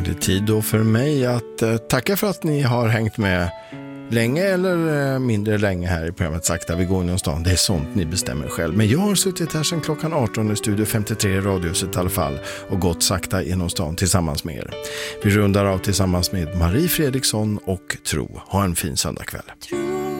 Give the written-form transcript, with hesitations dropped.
Det är tid då för mig att tacka för att ni har hängt med länge eller mindre länge här i programmet Sakta vi går inom stan. Det är sånt ni bestämmer själv. Men jag har suttit här sedan klockan 18 i Studio 53 i Radiohuset i alla fall och gått sakta genom stan tillsammans med er. Vi rundar av tillsammans med Marie Fredriksson och Tro. Ha en fin söndagkväll.